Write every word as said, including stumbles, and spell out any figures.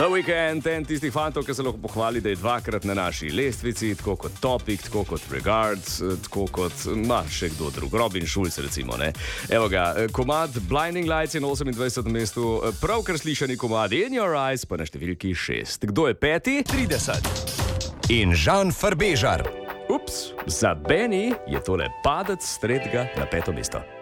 The Weeknd, en tistih fantov, ki se lahko pohvali, da je dvakrat na naši lestvici, tako kot Topic, tako kot Regards, tako kot ma, še kdo drug, Robin Schulz recimo. Ne? Evo ga, komad Blinding Lights je na osemindvajsetem mestu, pravkar slišani komad In Your Eyes pa na številki šest. Kdo je peti? trideset. In Žan Farbežar. Ups, za Benny je tole padec s tretjega na peto mesto.